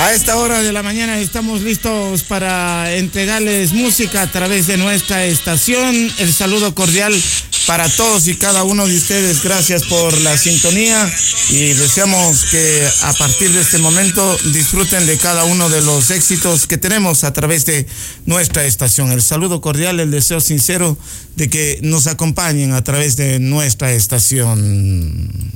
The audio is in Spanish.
A esta hora de la mañana estamos listos para entregarles música a través de nuestra estación. El saludo cordial para todos y cada uno de ustedes. Gracias por la sintonía y deseamos que a partir de este momento disfruten de cada uno de los éxitos que tenemos a través de nuestra estación. El saludo cordial, el deseo sincero de que nos acompañen a través de nuestra estación.